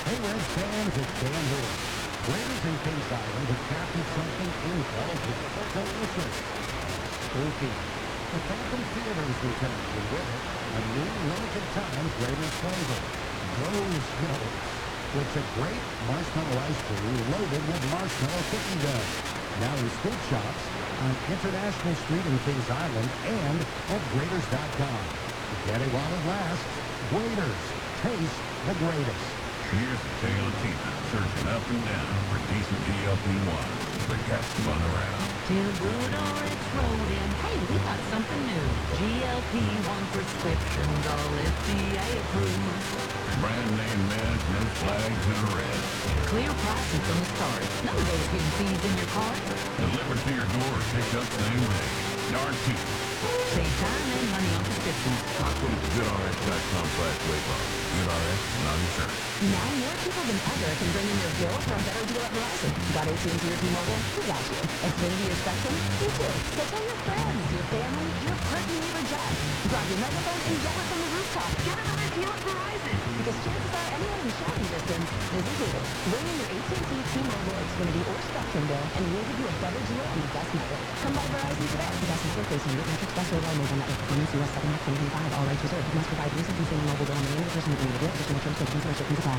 Hey, Reds fans, it's Dan Hill. Raiders in Kings Island have captured something intelligent, delicious, spooky. The Phantom Theater's return, and with it, a new limited-time Raiders flavor, Ghost Milk. It's a great marshmallow ice cream loaded with marshmallow cookie dough. Now in scoop shops on International Street in Kings Island and at Graeters.com. Get it while it lasts. Graeters. Taste the greatest. Here's the Tina searching up and down for decent GLP-1. The got spun around. Till Blue exploding. Hey, we got something new. GLP-1 prescriptions, all FDA approved. Brand name meds, no flags, and arrests. Clear pricing from the start. None of those hidden fees in your cart. Delivered to your door or picked up same day. Darn cheap. Save time and money on prescriptions. Talk to GoodRx.com/weight loss. GoodRx, non-insurance. Now more people than ever can bring in their bill for a better deal at Verizon. Got AT&T or T-Mobile? We got you. Xfinity or Spectrum? You too. So tell your friends, your family, your person you ever just. Grab your megaphone and yell it from the rooftop. Get another deal at Verizon. Because chances are anyone in shouting distance is included. Bring in your AT&T, T-Mobile, Xfinity, or Spectrum bill, and we'll give you a better deal on the best network. Come by Verizon today. The best network based on your interest, best overall mobile network. Performance US 7 2025. All rights reserved. Must provide recent consuming mobile bill on the end of person within the deal. Additional terms and conditions apply.